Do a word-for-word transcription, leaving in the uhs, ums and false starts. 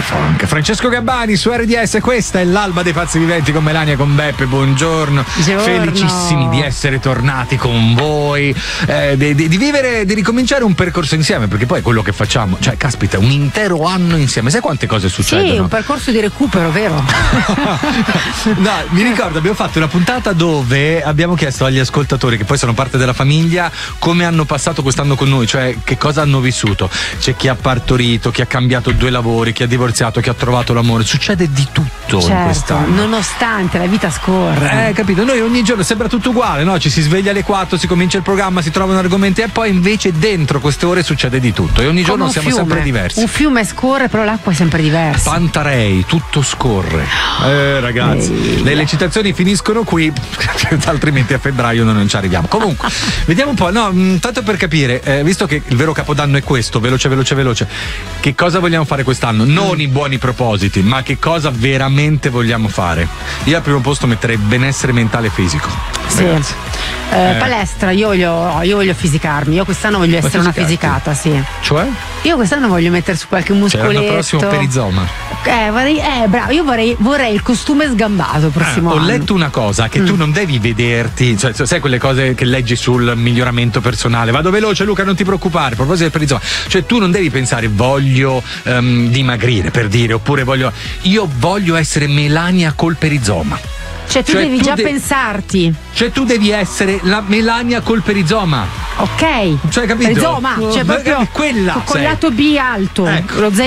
Funk. Francesco Gabbani su R D S, questa è l'alba dei pazzi viventi con Melania e con Beppe. Buongiorno. Buongiorno. Felicissimi di essere tornati con voi, eh, di, di, di vivere, di ricominciare un percorso insieme, perché poi è quello che facciamo, cioè caspita, un intero anno insieme, sai quante cose succedono? Sì, un percorso di recupero, vero? No, mi ricordo, abbiamo fatto una puntata dove abbiamo chiesto agli ascoltatori, che poi sono parte della famiglia, come hanno passato quest'anno con noi, cioè che cosa hanno vissuto. C'è chi ha partorito, chi ha cambiato due lavori, chi ha divorziato, chi ha trovato l'amore, succede di tutto, certo, in quest'anno. Nonostante la vita scorre. Eh, capito? Noi ogni giorno sembra tutto uguale, no? Ci si sveglia alle quattro, si comincia il programma, si trovano argomenti e poi invece dentro queste ore succede di tutto e ogni giorno Come un siamo fiume. sempre diversi. Un fiume scorre, però l'acqua è sempre diversa. Pantarei, tutto scorre. Eh ragazzi, Ehi. le recitazioni finiscono qui, altrimenti a febbraio noi non ci arriviamo. Comunque, vediamo un po', no, mh, tanto per capire, eh, visto che il vero capodanno è questo, veloce, veloce, veloce, che cosa vogliamo fare quest'anno? Non i buoni propositi, ma che cosa veramente vogliamo fare? Io al primo posto metterei benessere mentale e fisico. Sì. Ragazzi. Eh, Eh. Palestra, io voglio, io voglio fisicarmi. Io quest'anno voglio essere una fisicarti? fisicata, sì. Cioè? Io quest'anno voglio mettere su qualche Cioè muscoletto. l'anno prossimo perizoma. Eh, vorrei, eh, bravo, io vorrei, vorrei il costume sgambato il prossimo Ah, ho anno. letto una cosa, che Mm. tu non devi vederti, cioè sai quelle cose che leggi sul miglioramento personale. Vado veloce Luca, non ti preoccupare, a proposito del perizoma. Cioè tu non devi pensare voglio ehm, dimagrire, per dire, oppure voglio io voglio essere Melania col perizoma. Cioè tu Cioè, devi tu già de- pensarti. Cioè tu devi essere la Melania col perizoma. Ok. Cioè, capito? Perizoma, cioè Ma- proprio quella con sei. lato B alto. Ecco. Lo